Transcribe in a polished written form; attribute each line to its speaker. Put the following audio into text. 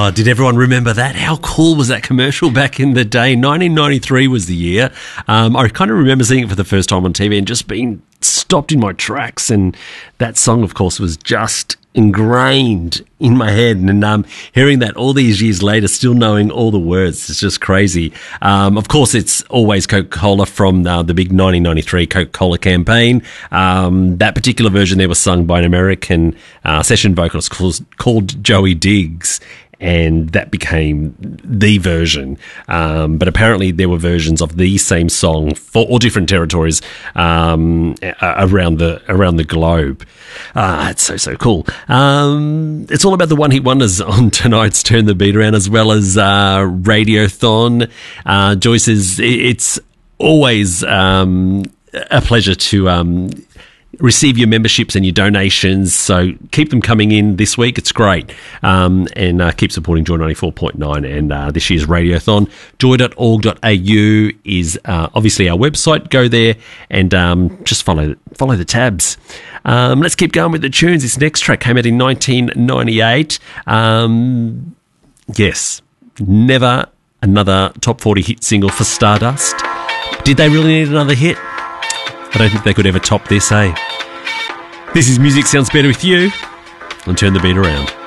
Speaker 1: Oh, did everyone remember that? How cool was that commercial back in the day? 1993 was the year. I kind of remember seeing it for the first time on TV and just being stopped in my tracks. And that song, of course, was just ingrained in my head. And hearing that all these years later, still knowing all the words, it's just crazy. Of course, it's always Coca-Cola from the big 1993 Coca-Cola campaign. That particular version there was sung by an American session vocalist called Joey Diggs. And that became the version. But apparently there were versions of the same song for all different territories around the globe. It's so cool. It's all about the one-hit wonders on tonight's Turn the Beat Around, as well as Radiothon. Joy says it's always a pleasure to receive your memberships and your donations, so keep them coming in this week. It's great. And keep supporting Joy 94.9 and this year's Radiothon. Joy.org.au is obviously our website. Go there and just follow the tabs. Let's keep going with the tunes. This next track came out in 1998. Yes, never another top 40 hit single for Stardust. Did they really need another hit? I don't think they could ever top this, eh? This is Music Sounds Better with You, and Turn the Beat Around.